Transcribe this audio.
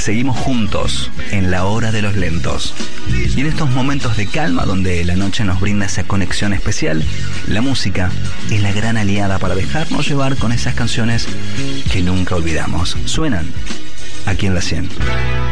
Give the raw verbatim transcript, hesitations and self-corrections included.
Seguimos juntos en la hora de los lentos. Y en estos momentos de calma donde la noche nos brinda esa conexión especial, la música es la gran aliada para dejarnos llevar con esas canciones que nunca olvidamos. Suenan aquí en La cien.